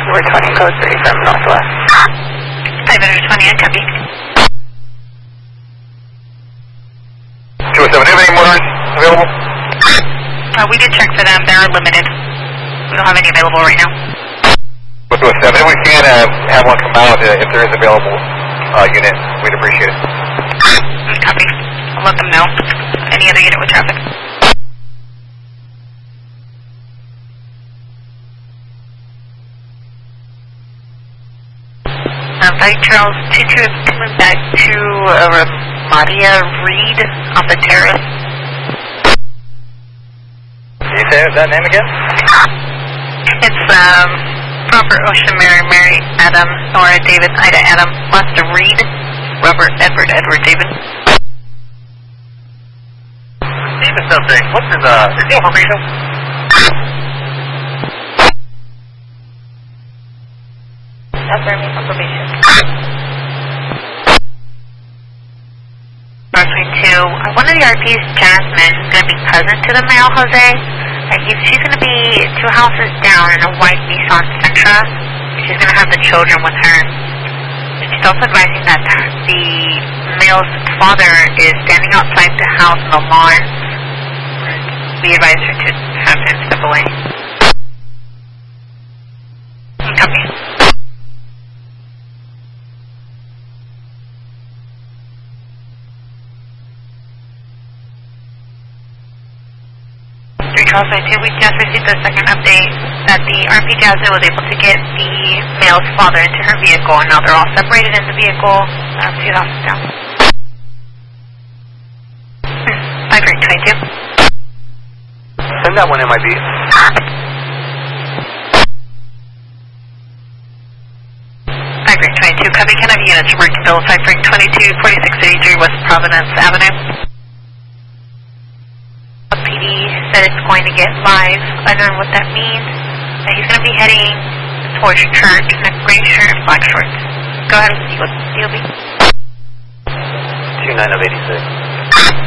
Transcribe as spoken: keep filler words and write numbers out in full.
We're talking code three from Northwest. five hundred twenty, I copy. two oh seven, do you have any motors available? Uh, we did check for them. They're limited. We don't have any available right now. two oh seven, if we can uh, have one come out uh, if there is available uh, unit, we'd appreciate it. Copy. I'll let them know. Any other unit with traffic? Uh, Bike Charles, two two is coming back to uh, Ramadia Reed on the terrace. Can you say that name again? It's um, Robert Ocean Mary Mary Adam, Nora David Ida Adam, last of Reed, Robert Edward Edward David. David something. What is uh, is the information? Affirming confirmation. R twenty-two, uh, one of the R Ps, Jasmine, is going to be cousin to the male, Jose. Uh, he's, she's going to be two houses down in a white Nissan Sentra. She's going to have the children with her. She's also advising that the male's father is standing outside the house in the lawn. We advise her to have him step away. Copy. Charles ninety-two, we just received the second update that the R P Jasmine was able to get the male's father into her vehicle, and now they're all separated in the vehicle, um, two houses down. five three twenty-two. Send that one M I B. five three twenty-two, copy. Can I have units work to bill five three twenty-two, forty-six eighty-three West Providence Avenue? P D said it's going to get live. I don't know what that means. Uh, he's going to be heading towards church in a gray shirt and black shorts. Go ahead and see what the deal be. two nine of eighty-six.